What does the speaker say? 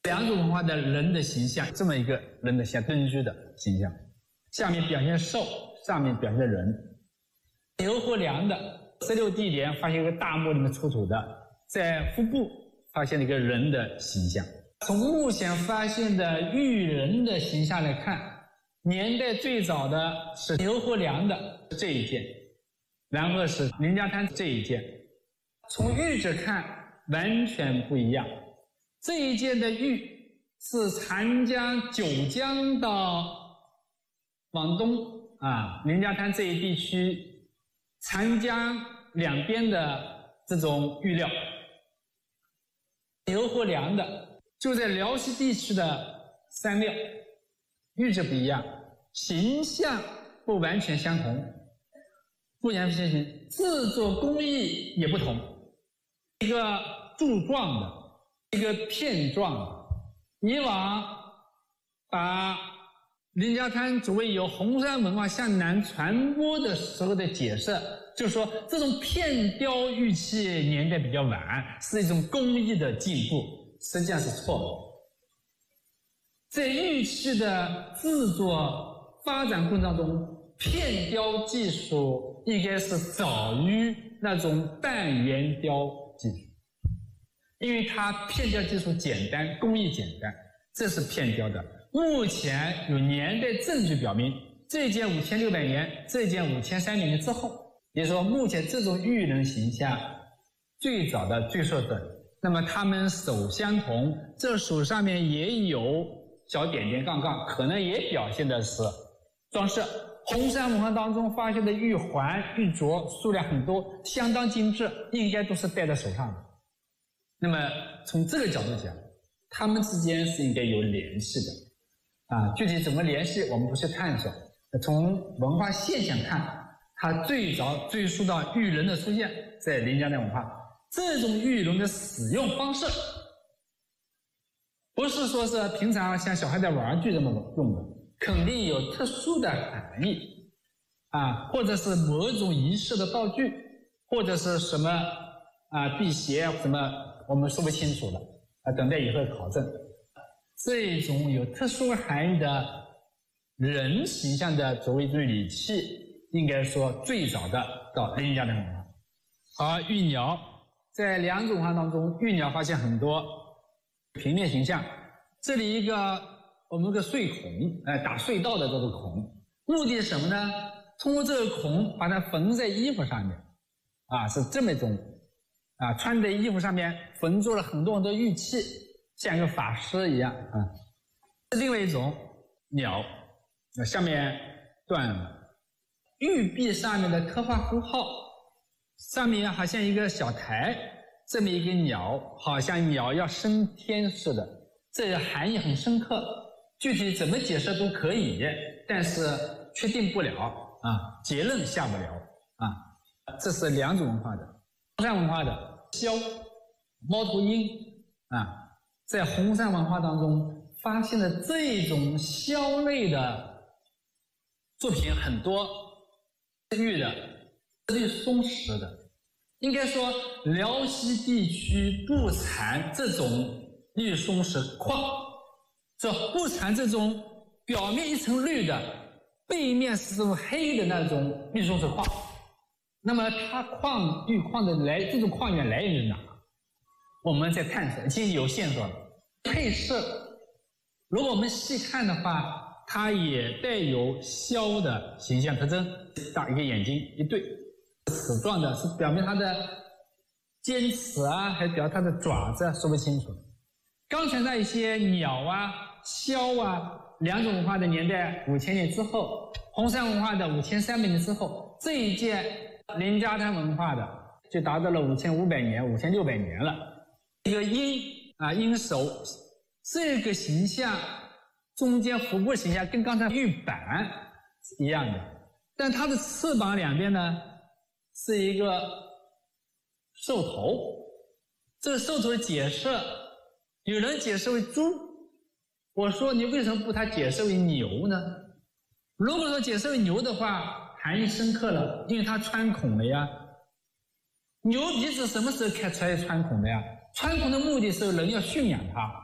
两种文化的人的形象，这么一个人的蹲居的形象，下面表现兽，上面表现人。牛和羊的16地连发现一个大墓里面出土的，在腹部发现了一个人的形象。从目前发现的玉人的形象来看，年代最早的是牛和梁的这一件，然后是林家滩这一件。从玉质看完全不一样，这一件的玉是长江、九江到往东林家滩这一地区长江两边的这种玉料。牛和梁的就在辽西地区的山料，玉质不一样，形象不完全相同，不完全相同，制作工艺也不同，一个柱状的，一个片状的。以往把林家滩作为有红山文化向南传播的时候的解释，就是说这种片雕玉器年代比较晚，是一种工艺的进步，实际上是错的。在玉器的制作发展过程当中，片雕技术应该是早于那种半圆雕技术，因为它片雕技术简单，工艺简单，这是片雕的。目前有年代证据表明，这件5600年，这件5300年之后，也就是说目前这种玉人形象最早的追溯者，那么他们手相同，这手上面也有小点点杠杠，可能也表现的是装饰。红山文化当中发现的玉环、玉镯数量很多，相当精致，应该都是戴在手上的。那么从这个角度讲，他们之间是应该有联系的。具体怎么联系我们不去探索，从文化现象看，它最早追溯到玉人的出现在林家滩文化。这种玉人的使用方式不是说是平常像小孩的玩具这么用的，肯定有特殊的含义或者是某种仪式的道具，或者是什么辟邪什么，我们说不清楚了等待以后考证。这种有特殊含义的人形象的作为一种礼器，应该说最早的到林家滩文化。而玉鸟在两种文化当中，玉鸟发现很多平面形象，这里一个我们个隧孔，打隧道的这个孔，目的是什么呢？通过这个孔把它缝在衣服上面是这么一种穿在衣服上面缝做了很多很多玉器，像一个法师一样另外一种鸟，下面断了，玉璧上面的刻画符号上面好像一个小台，这么一个鸟，好像鸟要升天似的，这个含义很深刻，具体怎么解释都可以，但是确定不了结论下不了这是两种文化的。红山文化的枭、猫头鹰在红山文化当中发现的这种枭类的作品很多，玉的、绿松石的，应该说辽西地区不产这种绿松石矿，不产这种表面一层绿的，背面是这种黑的那种绿松石矿。那么它玉矿的这种矿源来源于哪？我们在探索，已经有线索了。配饰，如果我们细看的话，它也带有枭的形象特征，大一个眼睛一对，齿状的，是表明它的尖齿还表它的爪子，说不清楚。刚才那一些鸟枭两种文化的年代5000年之后，红山文化的5300年之后，这一届林家滩文化的就达到了5500年、5600年了。一个鹰首，这个形象中间腹部形象跟刚才玉板一样的，但它的翅膀两边呢是一个兽头。这个兽头的解释，有人解释为猪，我说你为什么不它解释为牛呢？如果说解释为牛的话，含义深刻了，因为它穿孔了呀。牛鼻子什么时候开出来穿孔的呀？穿孔的目的是人要驯养它，